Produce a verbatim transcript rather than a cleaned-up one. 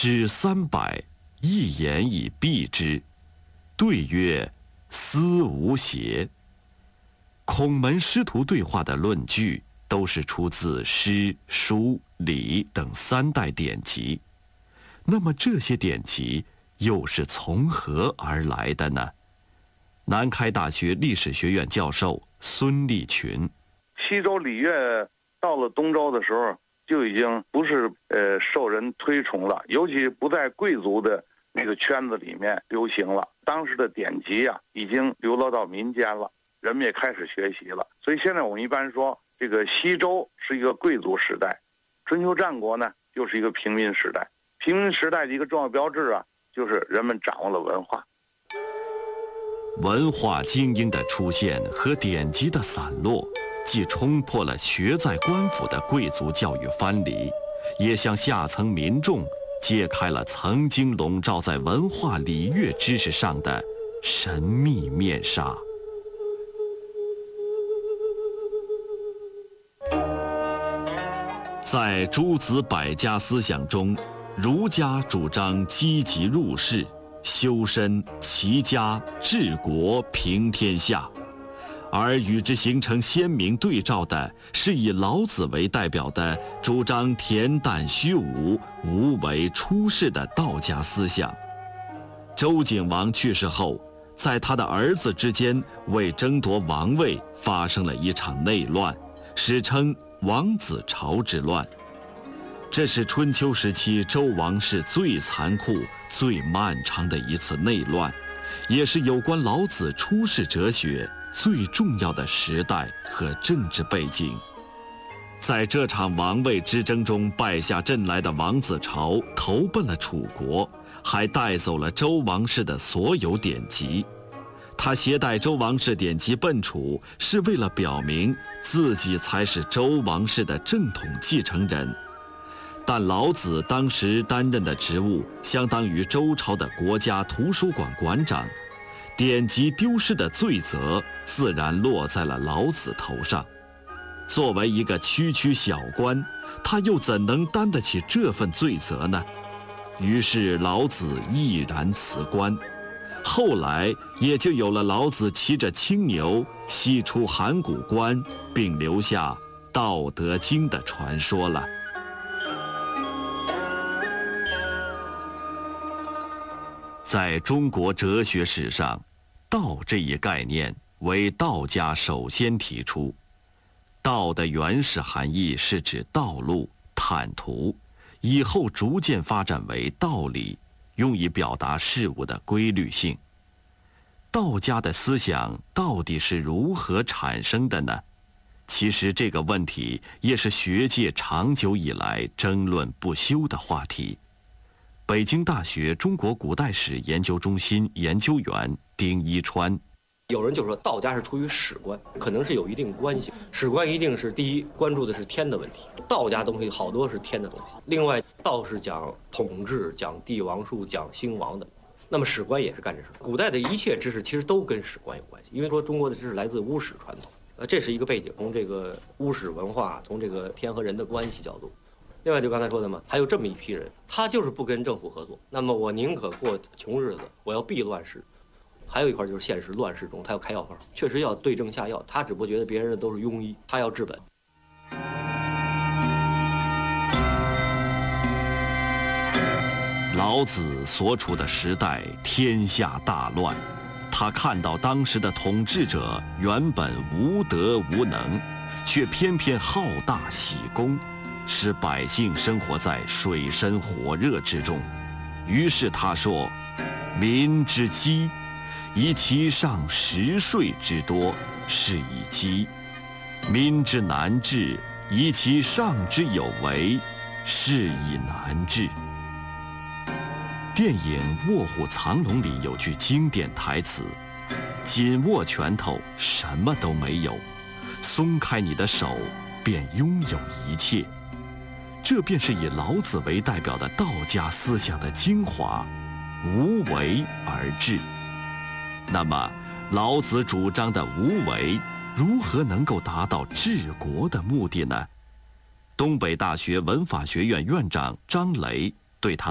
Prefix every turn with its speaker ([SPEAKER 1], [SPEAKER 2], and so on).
[SPEAKER 1] 诗三百，一言以蔽之。对曰：斯无邪。孔门师徒对话的论据都是出自诗、书、礼等三代典籍。那么这些典籍又是从何而来的呢？南开大学历史学院教授孙立群：
[SPEAKER 2] 西周礼乐到了东周的时候，就已经不是呃受人推崇了，尤其不在贵族的那个圈子里面流行了。当时的典籍啊，已经流落到民间了，人们也开始学习了。所以现在我们一般说，这个西周是一个贵族时代，春秋战国呢又是一个平民时代。平民时代的一个重要标志啊，就是人们掌握了文化。
[SPEAKER 1] 文化精英的出现和典籍的散落，既冲破了学在官府的贵族教育藩篱，也向下层民众揭开了曾经笼罩在文化礼乐知识上的神秘面纱。在诸子百家思想中，儒家主张积极入世、修身、齐家、治国、平天下，而与之形成鲜明对照的是以老子为代表的主张恬淡虚无、无为出世的道家思想。周景王去世后，在他的儿子之间为争夺王位发生了一场内乱，史称王子朝之乱。这是春秋时期周王室最残酷、最漫长的一次内乱，也是有关老子出世哲学最重要的时代和政治背景。在这场王位之争中败下阵来的王子朝投奔了楚国，还带走了周王室的所有典籍。他携带周王室典籍奔楚，是为了表明自己才是周王室的正统继承人。但老子当时担任的职务相当于周朝的国家图书馆馆长，典籍丢失的罪责自然落在了老子头上。作为一个区区小官，他又怎能担得起这份罪责呢？于是老子毅然辞官。后来也就有了老子骑着青牛西出函谷关，并留下《道德经》的传说了。在中国哲学史上，道这一概念为道家首先提出。道的原始含义是指道路、坦途，以后逐渐发展为道理，用以表达事物的规律性。道家的思想到底是如何产生的呢？其实这个问题也是学界长久以来争论不休的话题。北京大学中国古代史研究中心研究员丁一川：
[SPEAKER 3] 有人就说道家是出于史观，可能是有一定关系。史观一定是第一关注的是天的问题，道家东西好多是天的东西。另外，道是讲统治、讲帝王术、讲兴亡的，那么史观也是干这事。古代的一切知识其实都跟史观有关系，因为说中国的知识来自巫史传统，呃，这是一个背景。从这个巫史文化，从这个天和人的关系角度。另外就刚才说的嘛，还有这么一批人，他就是不跟政府合作，那么我宁可过穷日子，我要避乱世。还有一块就是现实乱世中，他要开药方，确实要对症下药，他只不过觉得别人的都是庸医，他要治本。
[SPEAKER 1] 老子所处的时代天下大乱，他看到当时的统治者原本无德无能，却偏偏好大喜功，使百姓生活在水深火热之中。于是他说：民之饥，以其上食税之多，是以饥；民之难治，以其上之有为，是以难治。电影《卧虎藏龙》里有句经典台词：紧握拳头，什么都没有；松开你的手，便拥有一切。这便是以老子为代表的道家思想的精华，无为而治。那么，老子主张的无为，如何能够达到治国的目的呢？东北大学文法学院院长张雷对他